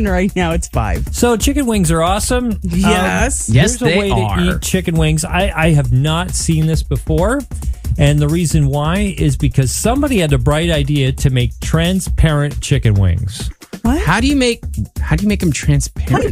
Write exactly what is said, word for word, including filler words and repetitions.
Right now it's five. So chicken wings are awesome. Yes. Um, Yes, here's a they way are. to eat chicken wings. I, I have not seen this before. And the reason why is because somebody had a bright idea to make transparent chicken wings. What? How do you make how do you make them transparent?